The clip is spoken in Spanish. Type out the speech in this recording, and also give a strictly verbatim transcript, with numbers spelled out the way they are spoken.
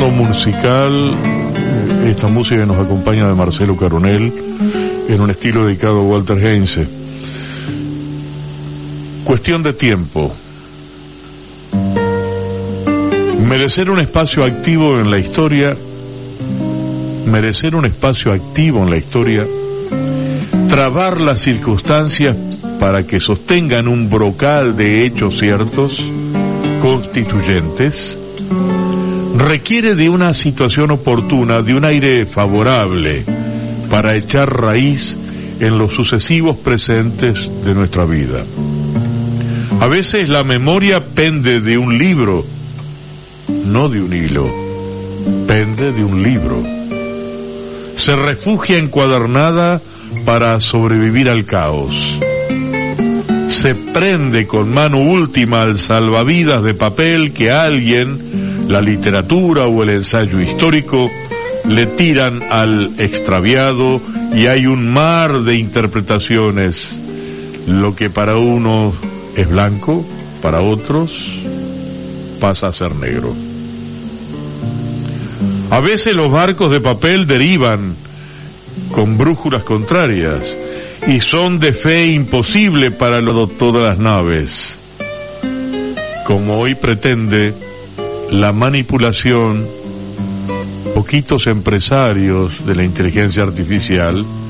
fondo musical, esta música que nos acompaña de Marcelo Coronel, en un estilo dedicado a Walter Heinze. Cuestión de tiempo. Merecer un espacio activo en la historia, merecer un espacio activo en la historia, trabar las circunstancias para que sostengan un brocal de hechos ciertos, constituyentes, requiere de una situación oportuna, de un aire favorable para echar raíz en los sucesivos presentes de nuestra vida. A veces la memoria pende de un libro, no de un hilo, pende de un libro. Se refugia encuadernada para sobrevivir al caos. Se prende con mano última al salvavidas de papel que alguien, la literatura o el ensayo histórico, le tiran al extraviado, y hay un mar de interpretaciones. Lo que para unos es blanco, para otros pasa a ser negro. A veces los barcos de papel derivan con brújulas contrarias y son de fe imposible para lo, todas las naves, como hoy pretende la manipulación poquitos empresarios de la inteligencia artificial